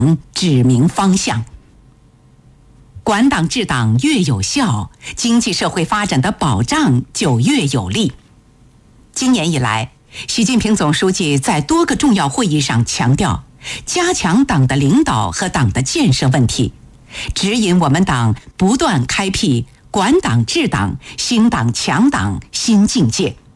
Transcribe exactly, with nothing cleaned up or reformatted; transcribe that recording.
指明方向。管党治党越有效，经济社会发展的保障就越有力。今年以来，习近平总书记在多个重要会议上强调，加强党的领导和党的建设问题，指引我们党不断开辟管党治党、兴党强党新境界。